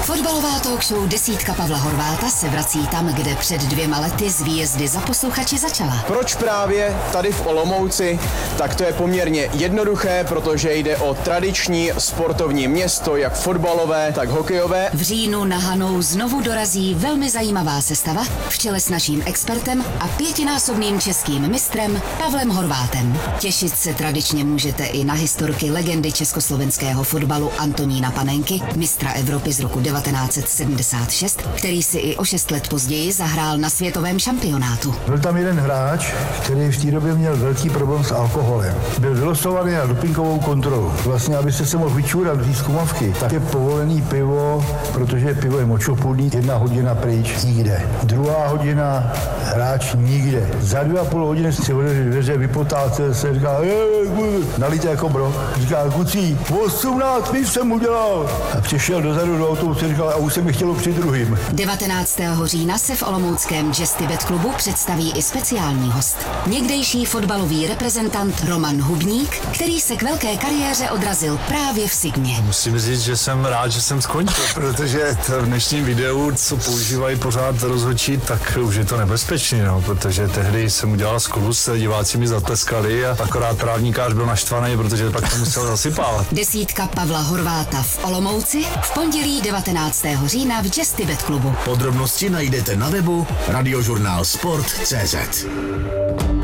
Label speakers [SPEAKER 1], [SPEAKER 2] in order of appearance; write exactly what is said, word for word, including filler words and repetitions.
[SPEAKER 1] Fotbalová talk show Desítka Pavla Horváta se vrací tam, kde před dvěma lety z výjezdy za posluchači začala.
[SPEAKER 2] Proč právě tady v Olomouci? Tak to je poměrně jednoduché, protože jde o tradiční sportovní město, jak fotbalové, tak hokejové.
[SPEAKER 1] V říjnu na Hanou znovu dorazí velmi zajímavá sestava v čele s naším expertem a pětinásobným českým mistrem Pavlem Horvátem. Těšit se tradičně můžete i na historky legendy československého fotbalu Antonína Panenky, mistra Evropy z roku devatenáct set sedmdesát šest, který si i o šest let později zahrál na světovém šampionátu.
[SPEAKER 3] Byl tam jeden hráč, který v té době měl velký problém s alkoholem. Byl vylosovaný na dopingovou kontrolu. Vlastně, abyste se mohl vyčůrat do té zkumavky, tak je povolený pivo, protože pivo je močopudný, jedna hodina pryč, nikde. Druhá hodina, hráč nikde. Za dvě a půl hodiny si otevřel dveře, vypotácel se, říká, nalíte jako bro. Říká, kucí, osmnáct piv jsem udělal. A přišel dozadu do autobusu, říkal, a už se mi chtělo při druhým.
[SPEAKER 1] devatenáctého října se v olomouckém Jazz Tibet klubu představí i speciální host. Někdejší fotbalový reprezentant Roman Hubník, který se k velké kariéře odrazil právě v Sigmě.
[SPEAKER 4] Musím říct, že jsem rád, že jsem skončil, protože v dnešním videu, co používají pořád rozhodčí, tak už je to nebezpečný, no, protože tehdy jsem udělal skluz, diváci mi zatleskali a akorát právníkář byl naštvaný, protože pak to musel zasypávat.
[SPEAKER 1] Desítka Pavla Horváta v Olomouci v pondělí devatenáctého října v Jazz Tibet klubu.
[SPEAKER 5] Podrobnosti najdete na webu radiožurnál sport tečka cé zet.